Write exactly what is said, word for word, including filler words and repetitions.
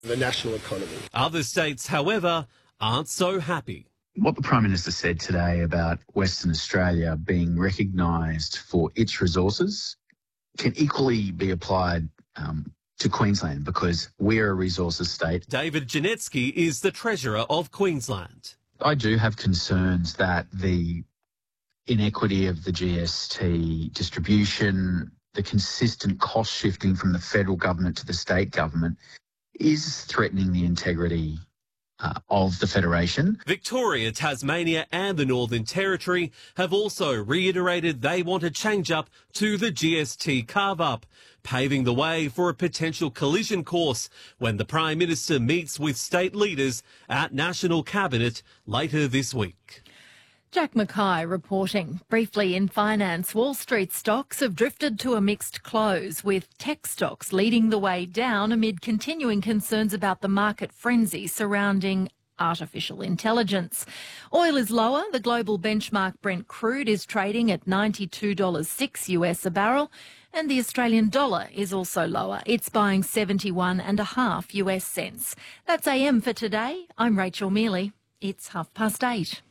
the national economy. Other states, however, aren't so happy. What the Prime Minister said today about Western Australia being recognised for its resources can equally be applied um, to Queensland, because we're a resources state. David Janetsky is the Treasurer of Queensland. I do have concerns that the inequity of the G S T distribution, the consistent cost shifting from the federal government to the state government is threatening the integrity uh, of the Federation. Victoria, Tasmania and the Northern Territory have also reiterated they want a change-up to the G S T carve-up, paving the way for a potential collision course when the Prime Minister meets with state leaders at National Cabinet later this week. Jack Mackay reporting. Briefly in finance, Wall Street stocks have drifted to a mixed close, with tech stocks leading the way down amid continuing concerns about the market frenzy surrounding artificial intelligence. Oil is lower. The global benchmark Brent crude is trading at ninety-two dollars and six cents U S a barrel, and the Australian dollar is also lower. It's buying seventy-one and a half U S cents. That's A M for today. I'm Rachel Mealy. It's half past eight.